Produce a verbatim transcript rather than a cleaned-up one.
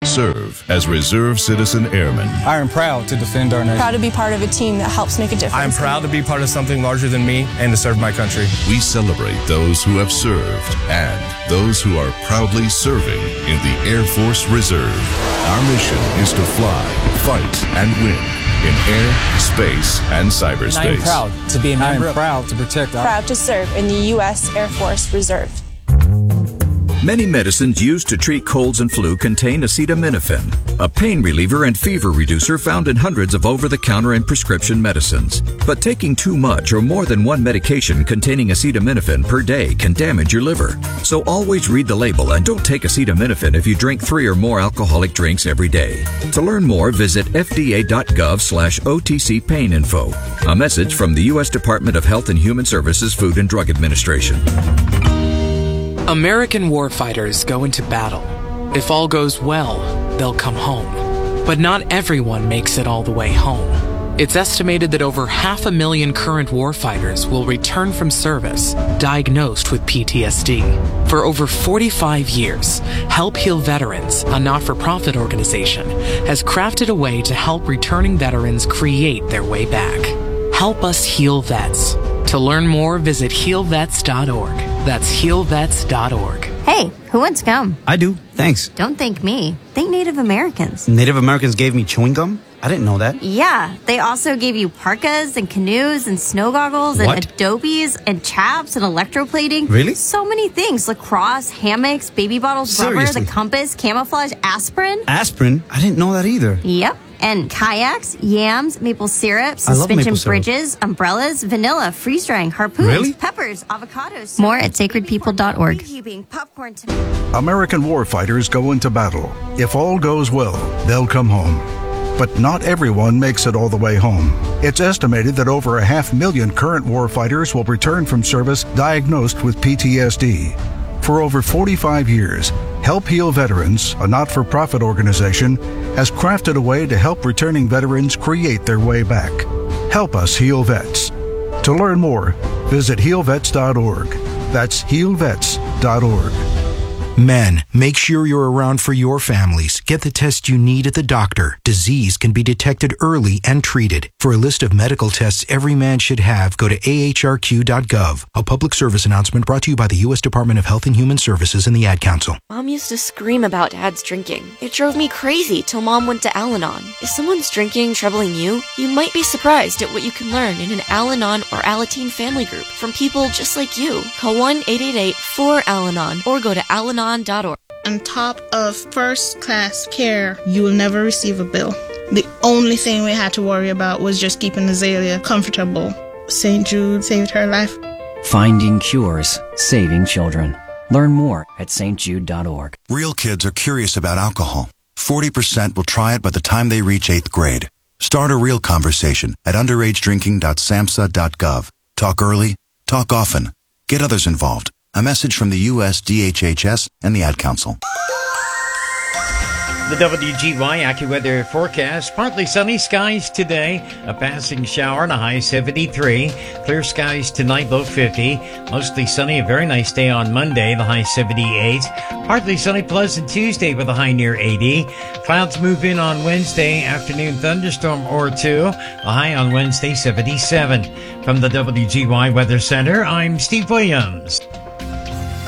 serve as Reserve Citizen Airmen. I am proud to defend our nation. Proud to be part of a team that helps make a difference. I am proud to be part of something larger than me and to serve my country. We celebrate those who have served and those who are proudly serving in the Air Force Reserve. Our mission is to fly, fight, and win in air, space, and cyberspace. And I am proud to be a member. I am proud to protect our... Proud to serve in the U S Air Force Reserve. Many medicines used to treat colds and flu contain acetaminophen, a pain reliever and fever reducer found in hundreds of over-the-counter and prescription medicines. But taking too much or more than one medication containing acetaminophen per day can damage your liver. So always read the label and don't take acetaminophen if you drink three or more alcoholic drinks every day. To learn more, visit f d a dot gov slash O T C pain info. A message from the U S Department of Health and Human Services Food and Drug Administration. American warfighters go into battle. If all goes well, they'll come home. But not everyone makes it all the way home. It's estimated that over half a million current warfighters will return from service diagnosed with P T S D. For over forty-five years, Help Heal Veterans, a not-for-profit organization, has crafted a way to help returning veterans create their way back. Help us heal vets. To learn more, visit heal vets dot org. That's heal vets dot org. Hey, who wants gum? I do, thanks. Don't thank me. Thank Native Americans. Native Americans gave me chewing gum? I didn't know that. Yeah, they also gave you parkas and canoes and snow goggles What? and adobes and chaps and electroplating. Really? So many things. Lacrosse, hammocks, baby bottles, Seriously? rubber, the compass, camouflage, aspirin. Aspirin? I didn't know that either. Yep. And kayaks, yams, maple syrup, I love suspension maple syrup. bridges, umbrellas, vanilla, freeze drying, harpoons, Really? peppers, avocados. More at sacred people dot org. Popcorn to American warfighters go into battle. If all goes well, they'll come home. But not everyone makes it all the way home. It's estimated that over a half million current warfighters will return from service diagnosed with P T S D. For over forty-five years, Help Heal Veterans, a not-for-profit organization, has crafted a way to help returning veterans create their way back. Help us heal vets. To learn more, visit heal vets dot org. That's heal vets dot org. Men, make sure you're around for your families. Get the test you need at the doctor. Disease can be detected early and treated. For a list of medical tests every man should have, go to A H R Q dot gov. A public service announcement brought to you by the U S Department of Health and Human Services and the Ad Council. Mom used to scream about Dad's drinking. It drove me crazy till Mom went to Al-Anon. If someone's drinking troubling you, you might be surprised at what you can learn in an Al-Anon or Alateen family group from people just like you. Call one eight eight eight four Al Anon or go to al anon dot org. On top of first-class care, you will never receive a bill. The only thing we had to worry about was just keeping Azalea comfortable. Saint Jude saved her life. Finding cures, saving children. Learn more at st jude dot org. Real kids are curious about alcohol. forty percent will try it by the time they reach eighth grade. Start a real conversation at underage drinking dot samhsa dot gov. Talk early, talk often. Get others involved. A message from the U S D H H S and the Ad Council. The W G Y AccuWeather forecast. Partly sunny skies today. A passing shower and a high seventy-three. Clear skies tonight, low fifty. Mostly sunny. A very nice day on Monday, the high seventy-eight. Partly sunny, pleasant Tuesday with a high near eighty. Clouds move in on Wednesday. Afternoon thunderstorm or two. A high on Wednesday, seventy-seven. From the W G Y Weather Center, I'm Steve Williams.